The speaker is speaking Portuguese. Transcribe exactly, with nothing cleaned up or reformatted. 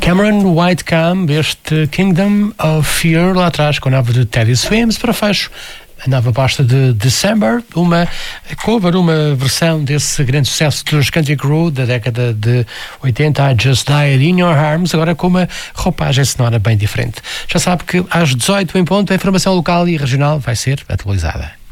Cameron Whitecomb, este Kingdom of Fear, lá atrás com a nova de Teddy Swims. Para fecho, a nova pasta de December, uma cover, uma versão desse grande sucesso dos Country Crew da década de oitenta, I Just Died in Your Arms, agora com uma roupagem sonora bem diferente. Já sabe que às dezoito em ponto a informação local e regional vai ser atualizada.